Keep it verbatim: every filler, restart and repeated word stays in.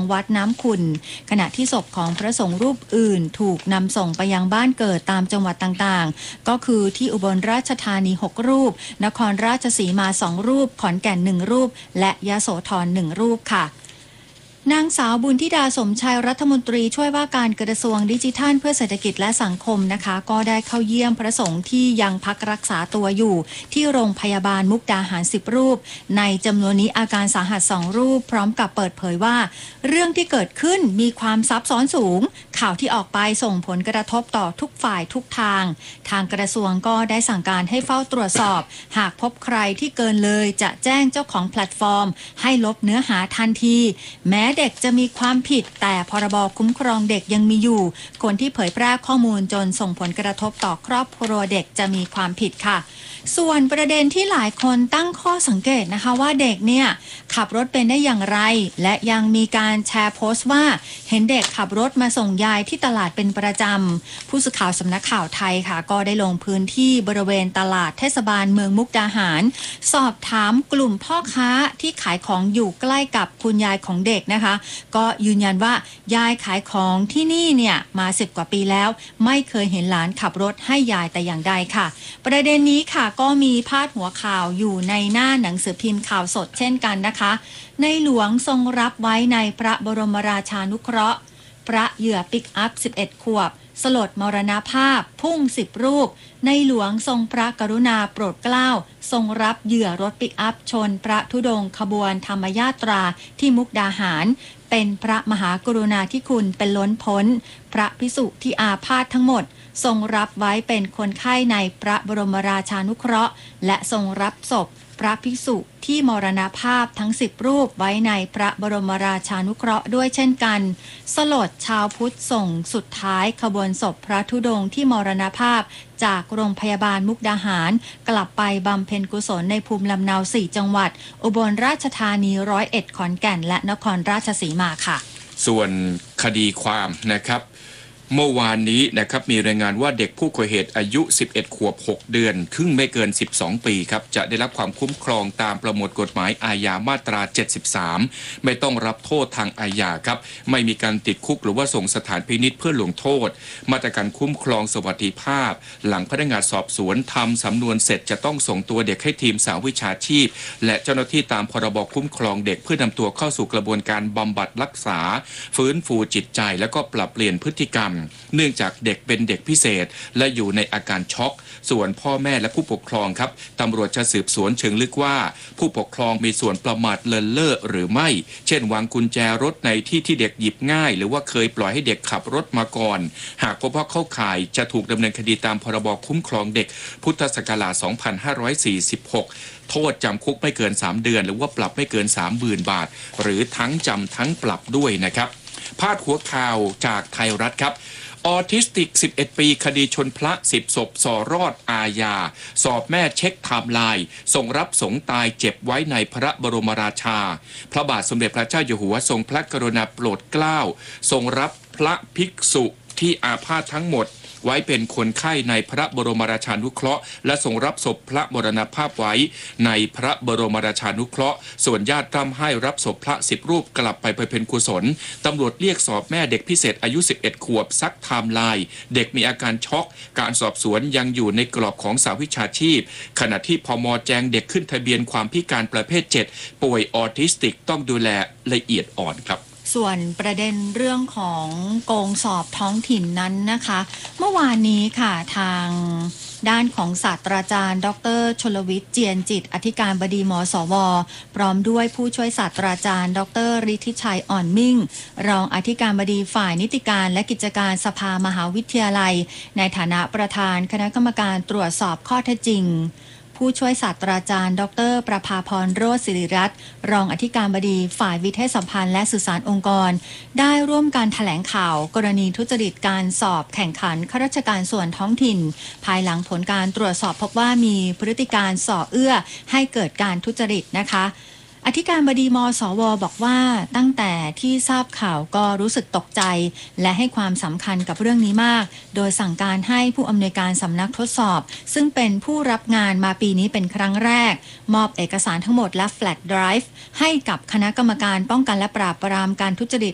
วัดน้ำขุ่นขณะที่ศพของพระสงฆ์รูปอื่นถูกนำส่งไปยังบ้านเกิดตามจังหวัดต่างๆก็คือที่อุบลราชธานีหกรูปนครราชสีมาสองรูปขอนแก่นหนึ่งรูปและยโสธรหนึ่งรูปค่ะนางสาวบุญธิดาสมชัยรัฐมนตรีช่วยว่าการกระทรวงดิจิทัลเพื่อเศรษฐกิจและสังคมนะคะก็ได้เข้าเยี่ยมพระสงฆ์ที่ยังพักรักษาตัวอยู่ที่โรงพยาบาลมุกดาหารสิบรูปในจำนวนนี้อาการสาหัสสองรูปพร้อมกับเปิดเผยว่าเรื่องที่เกิดขึ้นมีความซับซ้อนสูงข่าวที่ออกไปส่งผลกระทบต่อทุกฝ่ายทุกทางทางกระทรวงก็ได้สั่งการให้เฝ้าตรวจสอบหากพบใครที่เกินเลยจะแจ้งเจ้าของแพลตฟอร์มให้ลบเนื้อหาทันทีแม้เด็กจะมีความผิดแต่พรบคุ้มครองเด็กยังมีอยู่คนที่เผยแพร่ข้อมูลจนส่งผลกระทบต่อครอบครัวเด็กจะมีความผิดค่ะส่วนประเด็นที่หลายคนตั้งข้อสังเกตนะคะว่าเด็กเนี่ยขับรถเป็นได้อย่างไรและยังมีการแชร์โพสต์ว่าเห็นเด็กขับรถมาส่งยายที่ตลาดเป็นประจำผู้สื่อข่าวสำนักข่าวไทยค่ะก็ได้ลงพื้นที่บริเวณตลาดเทศบาลเมืองมุกดาหารสอบถามกลุ่มพ่อค้าที่ขายของอยู่ใกล้กับคุณยายของเด็กนะคะก็ยืนยันว่ายายขายของที่นี่เนี่ยมาสิบกว่าปีแล้วไม่เคยเห็นหลานขับรถให้ยายแต่อย่างใดค่ะประเด็นนี้ค่ะก็มีพาดหัวข่าวอยู่ในหน้าหนังสือพิมพ์ข่าวสดเช่นกันนะคะในหลวงทรงรับไว้ในพระบรมราชานุเคราะห์พระเหยื่อปิกอัพสิบเอ็ดขวบสลดมรณภาพพุ่งสิบรูปในหลวงทรงพระกรุณาโปรดเกล้าทรงรับเหยื่อรถปิกอัพชนพระธุดงค์ขบวนธรรมยาตราที่มุกดาหารเป็นพระมหากรุณาธิคุณเป็นล้นพ้นพระภิกษุที่อาพาธทั้งหมดทรงรับไว้เป็นคนไข้ในพระบรมราชานุเคราะห์และทรงรับศพพระภิกษุที่มรณภาพทั้งสิบรูปไว้ในพระบรมราชานุเคราะห์ด้วยเช่นกันสลดชาวพุทธส่งสุดท้ายขบวนศพพระธุดงค์ที่มรณภาพจากโรงพยาบาลมุกดาหารกลับไปบำเพ็ญกุศลในภูมิลำเนาสี่จังหวัดอุบลราชธานีร้อยเอ็ดขอนแก่นและนครราชสีมาค่ะส่วนคดีความนะครับเมื่อวานนี้นะครับมีรายงานว่าเด็กผู้ก่อเหตุอายุสิบเอ็ดขวบหกเดือนครึ่งไม่เกินสิบสองปีครับจะได้รับความคุ้มครองตามประมวลกฎหมายอาญามาตราเจ็ดสิบสามไม่ต้องรับโทษทางอาญาครับไม่มีการติดคุกหรือว่าส่งสถานพินิจเพื่อลงโทษมาตรการคุ้มครองสวัสดิภาพหลังพนักงานสอบสวนทำสำนวนเสร็จจะต้องส่งตัวเด็กให้ทีมสหวิชาชีพและเจ้าหน้าที่ตามพรบคุ้มครองเด็กเพื่อนำตัวเข้าสู่กระบวนการบำบัดรักษาฟื้นฟูจิตใจแล้วก็ปรับเปลี่ยนพฤติกรรมเนื่องจากเด็กเป็นเด็กพิเศษและอยู่ในอาการช็อกส่วนพ่อแม่และผู้ปกครองครับตำรวจจะสืบสวนเชิงลึกว่าผู้ปกครองมีส่วนประมาทเลินเล่อหรือไม่เช่นวางกุญแจรถในที่ที่เด็กหยิบง่ายหรือว่าเคยปล่อยให้เด็กขับรถมาก่อนหากพบว่าเข้าข่ายจะถูกดำเนินคดีตามพรบคุ้มครองเด็กพุทธศักราชสองพันห้าร้อยสี่สิบหกโทษจำคุกไม่เกินสามเดือนหรือว่าปรับไม่เกิน สามหมื่น บาทหรือทั้งจำทั้งปรับด้วยนะครับพาดหัวข่าวจากไทยรัฐครับออทิสติกสิบเอ็ดปีคดีชนพระสิบศพสอรอดอาญาสอบแม่เช็คไทม์ไลน์ส่งรับสงตายเจ็บไว้ในพระบรมราชาพระบาทสมเด็จพระเจ้าอยู่หัวทรงพระกรุณาโปรดเกล้าทรงรับพระภิกษุที่อาพาธทั้งหมดไว้เป็นคนไข้ในพระบรมราชานุเคราะห์และทรงรับศพพระมรณภาพไว้ในพระบรมราชานุเคราะห์ส่วนญาติร่ำให้รับศพพระสิบรูปกลับไปบำเพ็ญกุศลตำรวจเรียกสอบแม่เด็กพิเศษอายุสิบเอ็ดขวบซักไทม์ไลน์เด็กมีอาการช็อกการสอบสวนยังอยู่ในกรอบของสาวิชาชีพขณะที่พม.แจ้งเด็กขึ้นทะเบียนความพิการประเภทเจ็ดป่วยออทิสติกต้องดูแลละเอียดอ่อนครับส่วนประเด็นเรื่องของโกงสอบท้องถิ่นนั้นนะคะเมื่อวานนี้ค่ะทางด้านของศาสตราจารย์ดรชลวิทย์เจียนจิตอธิการบดีมสวพร้อมด้วยผู้ช่วยศาสตราจารย์ดรฤทธิชัยอ่อนมิ่งรองอธิการบดีฝ่ายนิติการและกิจการสภามหาวิทยาลัยในฐานะประธานคณะกรรมการตรวจสอบข้อเท็จจริงผู้ช่วยศาสตราจารย์ดรประภาพรโรจน์ศิริรัตน์รองอธิการบดีฝ่ายวิทยาสัมพันธ์และสื่อสารองค์กรได้ร่วมการแถลงข่าวกรณีทุจริตการสอบแข่งขันข้าราชการส่วนท้องถิ่นภายหลังผลการตรวจสอบพบว่ามีพฤติการส่อเอื้อให้เกิดการทุจริตนะคะอธิการบดีมสวบอกว่าตั้งแต่ที่ทราบข่าวก็รู้สึกตกใจและให้ความสำคัญกับเรื่องนี้มากโดยสั่งการให้ผู้อำนวยการสำนักทดสอบซึ่งเป็นผู้รับงานมาปีนี้เป็นครั้งแรกมอบเอกสารทั้งหมดและแฟลชไดรฟ์ให้กับคณะกรรมการป้องกันและปราบปรามการทุจริต